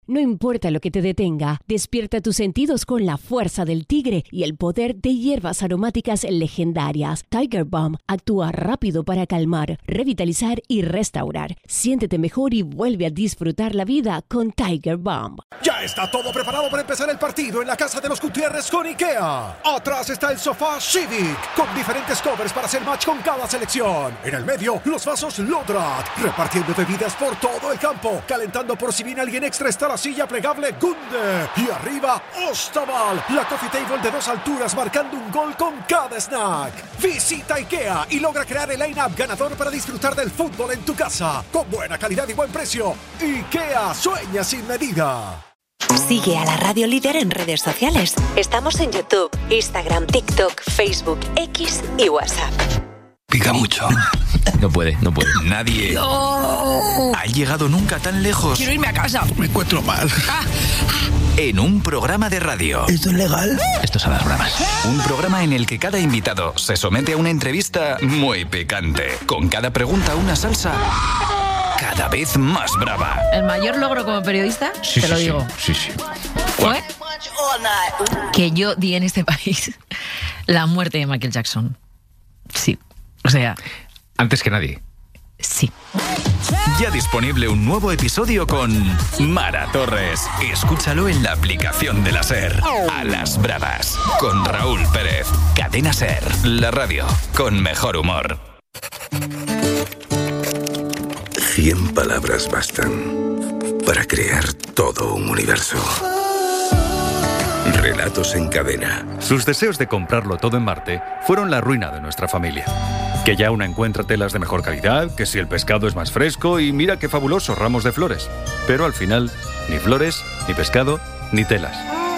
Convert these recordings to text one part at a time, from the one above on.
No importa lo que te detenga, despierta tus sentidos con la fuerza del tigre y el poder de hierbas aromáticas legendarias. Tiger Balm actúa rápido para calmar, revitalizar y restaurar. Siéntete mejor y vuelve a disfrutar la vida con Tiger Balm. Ya está todo preparado para empezar el partido en la casa de los Gutiérrez con IKEA. Atrás está el sofá Civic, con diferentes covers para hacer match con cada selección. En el medio, los vasos Lodrat, repartiendo bebidas por todo el campo, calentando por si viene alguien extra está la silla plegable Gunde. Y arriba, Ostaval, la coffee table de 2 alturas marcando un gol con cada snack. Visita IKEA y logra crear el line-up ganador para disfrutar del fútbol en tu casa. Con buena calidad y buen precio. IKEA, sueña sin medida. Sigue a la Radio Líder en redes sociales. Estamos en YouTube, Instagram, TikTok, Facebook, X y WhatsApp. Pica mucho. No puede. Nadie ha llegado nunca tan lejos. Quiero irme a casa. Me encuentro mal. En un programa de radio. ¿Esto es legal? Esto es a las bravas. Un programa en el que cada invitado se somete a una entrevista muy picante. Con cada pregunta una salsa cada vez más brava. ¿El mayor logro como periodista? Sí, te lo digo. Sí. ¿Fue? Que yo di en este país la muerte de Michael Jackson. Sí. O sea... Antes que nadie. Sí. Ya disponible un nuevo episodio con Mara Torres. Escúchalo en la aplicación de la SER. A las bravas. Con Raúl Pérez. Cadena SER. La radio con mejor humor. 100 palabras bastan para crear todo un universo. Relatos en cadena. Sus deseos de comprarlo todo en Marte fueron la ruina de nuestra familia. Que ya una encuentra telas de mejor calidad, que si el pescado es más fresco y mira qué fabulosos ramos de flores. Pero al final, ni flores, ni pescado, ni telas.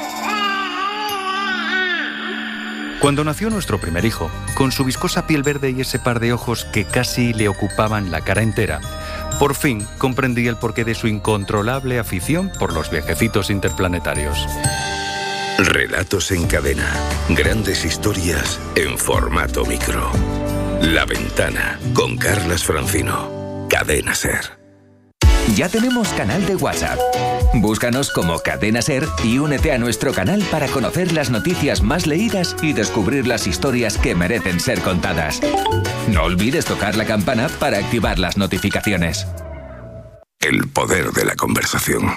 Cuando nació nuestro primer hijo, con su viscosa piel verde y ese par de ojos que casi le ocupaban la cara entera, por fin comprendí el porqué de su incontrolable afición por los viajecitos interplanetarios. Relatos en cadena. Grandes historias en formato micro. La Ventana, con Carlas Francino. Cadena SER. Ya tenemos canal de WhatsApp. Búscanos como Cadena SER y únete a nuestro canal para conocer las noticias más leídas y descubrir las historias que merecen ser contadas. No olvides tocar la campana para activar las notificaciones. El poder de la conversación.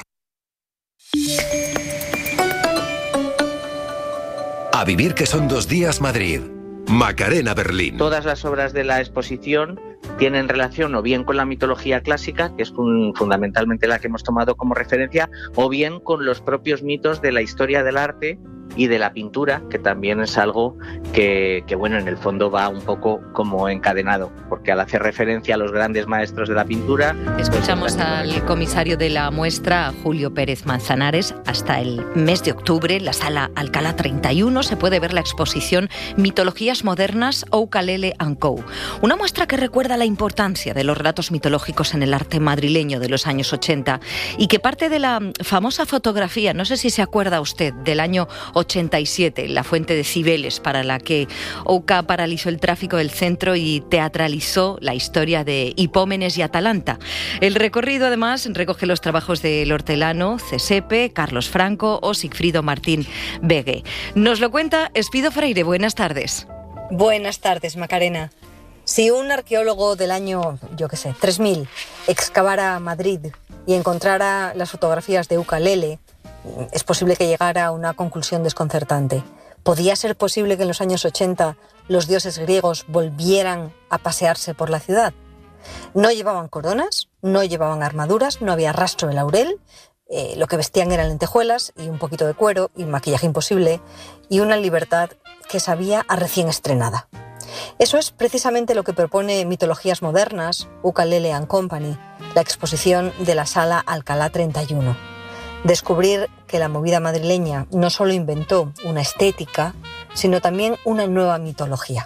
A vivir que son 2 días Madrid. Macarena Berlín. Todas las obras de la exposición tienen relación o bien con la mitología clásica, que es fundamentalmente la que hemos tomado como referencia, o bien con los propios mitos de la historia del arte y de la pintura, que también es algo que bueno, en el fondo va un poco como encadenado, porque al hacer referencia a los grandes maestros de la pintura... Escuchamos al comisario de la muestra, Julio Pérez Manzanares. Hasta el mes de octubre, en la Sala Alcalá 31, se puede ver la exposición Mitologías Modernas Ukulele & Co. Una muestra que recuerda la importancia de los relatos mitológicos en el arte madrileño de los años 80 y que parte de la famosa fotografía, no sé si se acuerda usted, del año 87, la fuente de Cibeles, para la que Ouca paralizó el tráfico del centro y teatralizó la historia de Hipómenes y Atalanta. El recorrido, además, recoge los trabajos del hortelano Cesepe, Carlos Franco o Sigfrido Martín Begue. Nos lo cuenta Espido Freire. Buenas tardes. Buenas tardes, Macarena. Si un arqueólogo del año, 3000, excavara Madrid y encontrara las fotografías de Ukulele, es posible que llegara a una conclusión desconcertante. ¿Podía ser posible que en los años 80 los dioses griegos volvieran a pasearse por la ciudad? No llevaban coronas, no llevaban armaduras, no había rastro de laurel, lo que vestían eran lentejuelas y un poquito de cuero y maquillaje imposible y una libertad que sabía a recién estrenada. Eso es precisamente lo que propone Mitologías Modernas, Ukulele & Company, la exposición de la Sala Alcalá 31. Descubrir que la movida madrileña no solo inventó una estética, sino también una nueva mitología.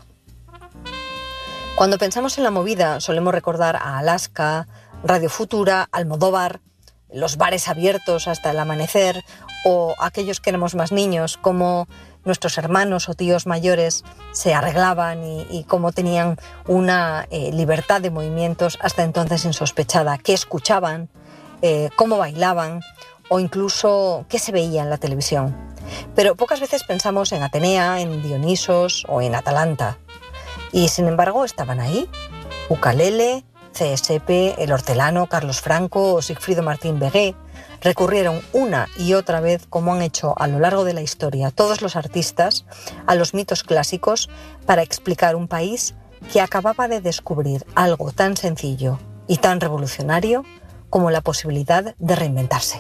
Cuando pensamos en la movida solemos recordar a Alaska, Radio Futura, Almodóvar, los bares abiertos hasta el amanecer o aquellos que éramos más niños, como nuestros hermanos o tíos mayores se arreglaban y cómo tenían una libertad de movimientos hasta entonces insospechada, qué escuchaban, cómo bailaban o incluso qué se veía en la televisión. Pero pocas veces pensamos en Atenea, en Dionisos o en Atalanta. Y sin embargo estaban ahí. Ukalele, CSP, El Hortelano, Carlos Franco o Sigfrido Martín Begué recurrieron una y otra vez, como han hecho a lo largo de la historia todos los artistas, a los mitos clásicos para explicar un país que acababa de descubrir algo tan sencillo y tan revolucionario como la posibilidad de reinventarse.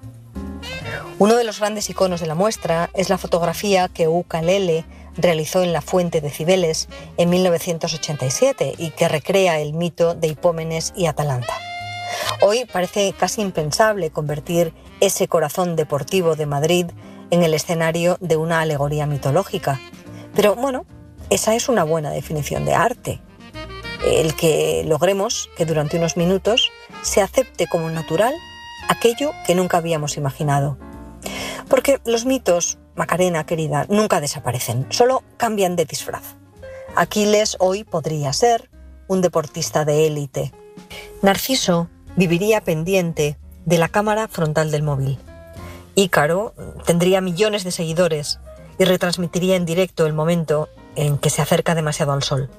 Uno de los grandes iconos de la muestra es la fotografía que Ukalele realizó en la Fuente de Cibeles en 1987 y que recrea el mito de Hipómenes y Atalanta. Hoy parece casi impensable convertir ese corazón deportivo de Madrid en el escenario de una alegoría mitológica. Pero bueno, esa es una buena definición de arte. El que logremos que durante unos minutos se acepte como natural aquello que nunca habíamos imaginado. Porque los mitos, Macarena querida, nunca desaparecen, solo cambian de disfraz. Aquiles hoy podría ser un deportista de élite. Narciso viviría pendiente de la cámara frontal del móvil. Ícaro tendría millones de seguidores y retransmitiría en directo el momento en que se acerca demasiado al sol.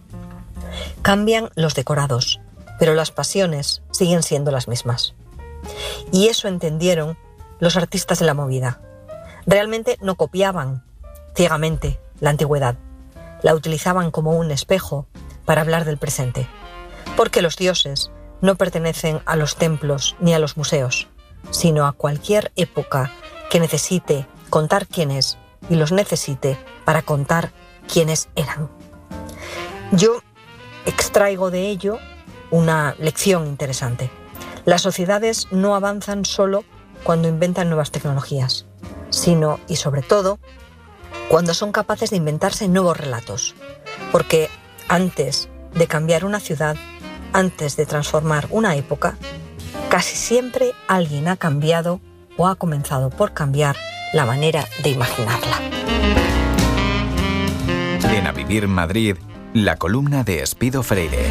Cambian los decorados, pero las pasiones siguen siendo las mismas. Y eso entendieron los artistas de la movida. Realmente no copiaban ciegamente la antigüedad, la utilizaban como un espejo para hablar del presente, porque los dioses no pertenecen a los templos ni a los museos, sino a cualquier época que necesite contar quién es y los necesite para contar quiénes eran. Yo extraigo de ello una lección interesante. Las sociedades no avanzan solo cuando inventan nuevas tecnologías, sino, y sobre todo, cuando son capaces de inventarse nuevos relatos. Porque antes de cambiar una ciudad, antes de transformar una época, casi siempre alguien ha cambiado o ha comenzado por cambiar la manera de imaginarla. En A Vivir Madrid, la columna de Espido Freire.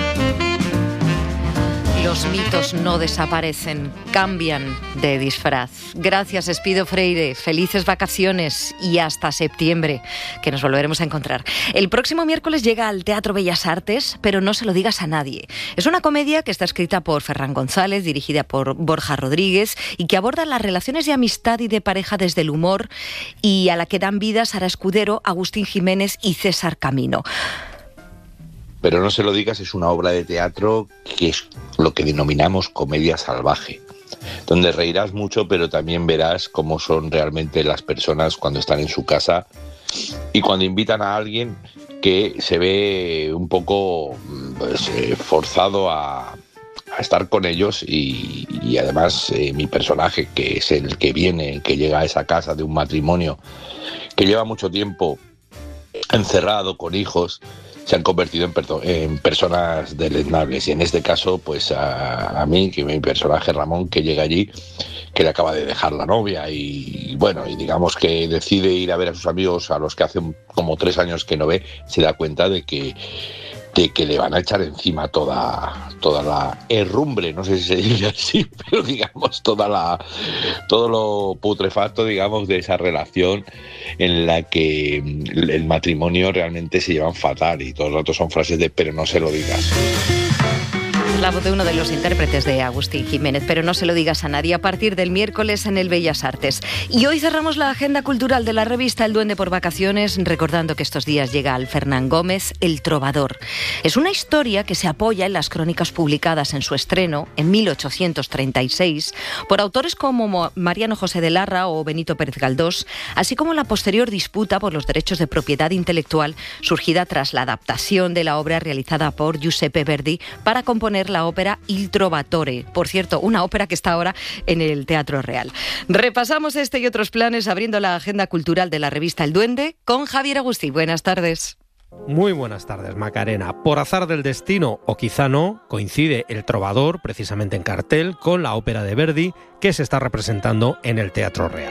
Los mitos no desaparecen, cambian de disfraz. Gracias, Espido Freire. Felices vacaciones y hasta septiembre, que nos volveremos a encontrar. El próximo miércoles llega al Teatro Bellas Artes, pero no se lo digas a nadie. Es una comedia que está escrita por Ferran González, dirigida por Borja Rodríguez y que aborda las relaciones de amistad y de pareja desde el humor y a la que dan vida Sara Escudero, Agustín Jiménez y César Camino. Pero no se lo digas, es una obra de teatro que es lo que denominamos comedia salvaje, donde reirás mucho, pero también verás cómo son realmente las personas cuando están en su casa y cuando invitan a alguien que se ve un poco forzado a estar con ellos y además mi personaje, que es el que viene, el que llega a esa casa de un matrimonio que lleva mucho tiempo encerrado con hijos, se han convertido en personas deleznables. Y en este caso, pues a mí, que mi personaje Ramón, que llega allí, que le acaba de dejar la novia y bueno, y digamos que decide ir a ver a sus amigos a los que hace como 3 años que no ve, se da cuenta de que le van a echar encima toda la herrumbre, no sé si se dice así, pero digamos todo lo putrefacto, digamos, de esa relación en la que el matrimonio realmente se llevan fatal y todo el rato son frases de pero no se lo digas. Es la voz de uno de los intérpretes de Agustín Jiménez, pero no se lo digas a nadie, a partir del miércoles en el Bellas Artes. Y hoy cerramos la agenda cultural de la revista El Duende por Vacaciones, recordando que estos días llega al Fernán Gómez, El Trovador. Es una historia que se apoya en las crónicas publicadas en su estreno, en 1836, por autores como Mariano José de Larra o Benito Pérez Galdós, así como la posterior disputa por los derechos de propiedad intelectual surgida tras la adaptación de la obra realizada por Giuseppe Verdi para componer la ópera Il Trovatore. Por cierto, una ópera que está ahora en el Teatro Real. Repasamos este y otros planes abriendo la agenda cultural de la revista El Duende con Javier Agustí. Buenas tardes. Muy buenas tardes, Macarena. Por azar del destino, o quizá no, coincide El Trovador, precisamente en cartel, con la ópera de Verdi que se está representando en el Teatro Real.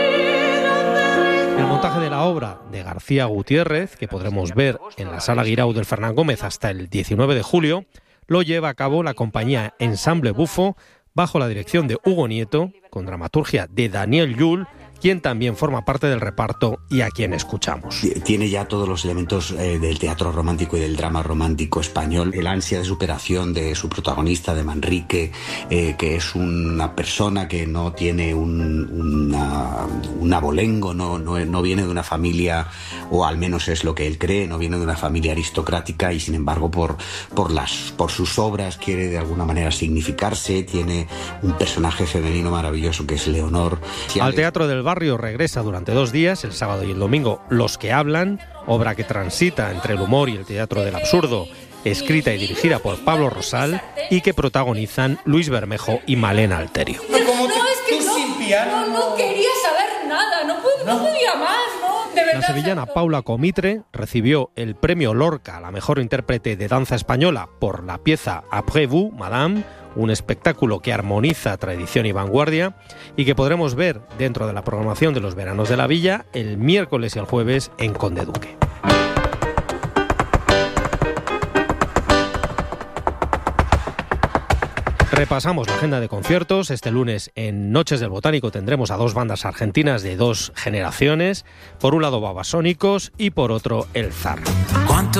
El montaje de la obra de García Gutiérrez, que podremos ver en la Sala Guirao del Fernán Gómez hasta el 19 de julio, lo lleva a cabo la compañía Ensamble Bufo bajo la dirección de Hugo Nieto, con dramaturgia de Daniel Llull, quien también forma parte del reparto y a quien escuchamos. Tiene ya todos los elementos del teatro romántico y del drama romántico español. El ansia de superación de su protagonista, de Manrique, que es una persona que no tiene un abolengo, no viene de una familia, o al menos es lo que él cree, no viene de una familia aristocrática y sin embargo por sus obras quiere de alguna manera significarse. Tiene un personaje femenino maravilloso que es Leonor. Al Teatro del Barrio regresa durante 2 días, el sábado y el domingo, Los que hablan, obra que transita entre el humor y el teatro del absurdo, escrita y dirigida por Pablo Rosal y que protagonizan Luis Bermejo y Malena Alterio. No quería saber nada, no podía más, ¿no? De verdad. La sevillana Paula Comitre recibió el premio Lorca a la mejor intérprete de danza española por la pieza Après vous, Madame, un espectáculo que armoniza tradición y vanguardia y que podremos ver dentro de la programación de los veranos de la Villa el miércoles y el jueves en Conde Duque. Repasamos la agenda de conciertos. Este lunes en Noches del Botánico tendremos a 2 bandas argentinas de 2 generaciones. Por un lado Babasónicos y por otro El Zar.